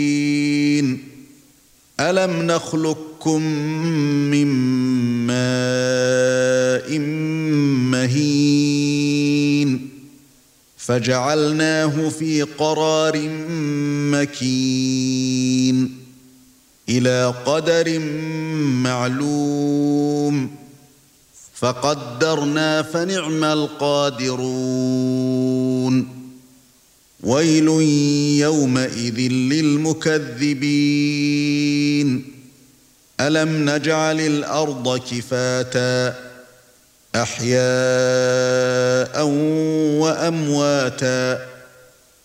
ألم نخلقكم من ماء مهين فجعلناه في قرار مكين إلى قدر معلوم فقدرنا فنعم القادرون ويل يومئذ للمكذبين ألم نجعل الأرض كفاتا أحياء وأمواتا